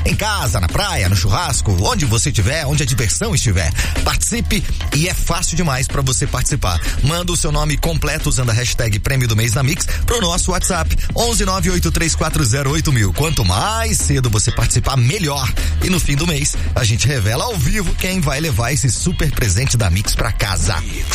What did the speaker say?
Em casa, na praia, no churrasco, onde você estiver, onde a diversão estiver. Participe e é fácil demais para você participar. Manda o seu nome completo usando a hashtag Prêmio do Mês na Mix pro nosso WhatsApp 11983408000. Quanto mais cedo você participar, melhor. E no fim do mês, a gente revela ao vivo quem vai levar esse super presente da Mix pra casa.